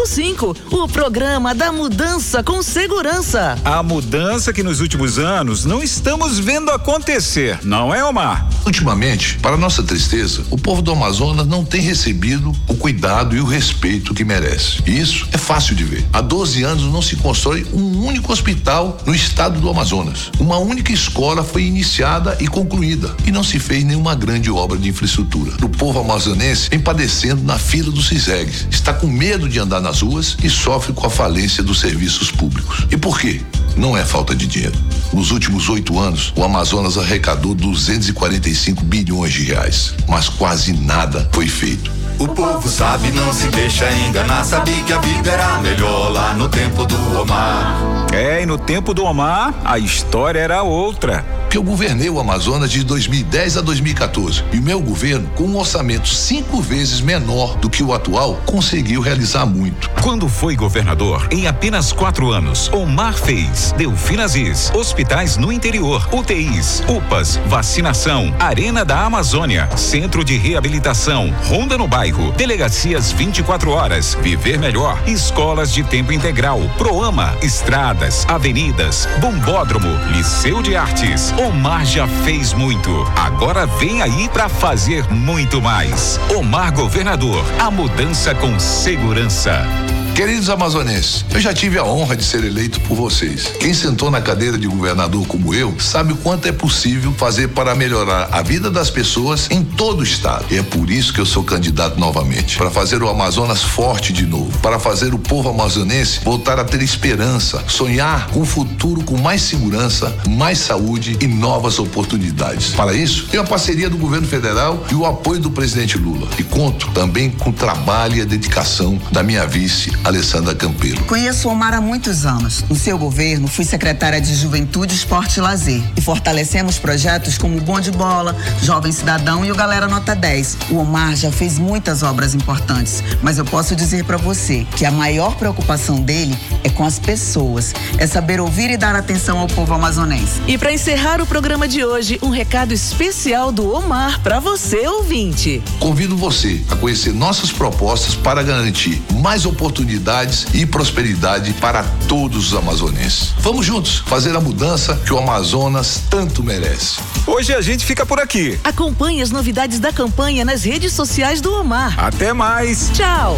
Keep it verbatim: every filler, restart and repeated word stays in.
cinco, o programa da mudança com segurança. A mudança que nos últimos anos não estamos vendo acontecer, não é, Omar? Ultimamente, para nossa tristeza, o povo do Amazonas não tem recebido o cuidado e o respeito que merece. E isso é fácil de ver. Há doze anos não se constrói um único hospital no estado do Amazonas. Uma única escola foi iniciada e concluída e não se fez nenhuma grande obra de infraestrutura. O povo amazonense vem padecendo na fila do CISEG, está com medo de andar nas ruas e sofre com a falência dos serviços públicos. E por quê? Não é falta de dinheiro. Nos últimos oito anos, o Amazonas arrecadou duzentos e quarenta e cinco bilhões de reais, mas quase nada foi feito. O povo sabe, não se deixa enganar, sabe que a vida era melhor lá no tempo do Omar. É, e no tempo do Omar, a história era outra. Que eu governei o Amazonas de dois mil e dez a dois mil e quatorze. E o meu governo, com um orçamento cinco vezes menor do que o atual, conseguiu realizar muito. Quando foi governador, em apenas quatro anos, Omar fez Delfim Aziz, hospitais no interior, U T Is, U P As, vacinação, Arena da Amazônia, Centro de Reabilitação, Ronda no Bairro, Delegacias vinte e quatro horas, Viver Melhor, Escolas de Tempo Integral, Proama, Estradas, Avenidas, Bombódromo, Liceu de Artes. Omar já fez muito. Agora vem aí pra fazer muito mais. Omar Governador, a mudança com segurança. Queridos amazonenses, eu já tive a honra de ser eleito por vocês. Quem sentou na cadeira de governador como eu, sabe o quanto é possível fazer para melhorar a vida das pessoas em todo o estado. E é por isso que eu sou candidato novamente, para fazer o Amazonas forte de novo, para fazer o povo amazonense voltar a ter esperança, sonhar com um futuro com mais segurança, mais saúde e novas oportunidades. Para isso, tenho a parceria do governo federal e o apoio do presidente Lula. E conto também com o trabalho e a dedicação da minha vice, Alessandra Campelo. Conheço o Omar há muitos anos. No seu governo, fui secretária de Juventude, Esporte e Lazer. E fortalecemos projetos como o Bom de Bola, Jovem Cidadão e o Galera Nota dez. O Omar já fez muitas obras importantes, mas eu posso dizer para você que a maior preocupação dele é com as pessoas. É saber ouvir e dar atenção ao povo amazonense. E para encerrar o programa de hoje, um recado especial do Omar para você, ouvinte. Convido você a conhecer nossas propostas para garantir mais oportunidades e prosperidade para todos os amazonenses. Vamos juntos fazer a mudança que o Amazonas tanto merece. Hoje a gente fica por aqui. Acompanhe as novidades da campanha nas redes sociais do Omar. Até mais. Tchau.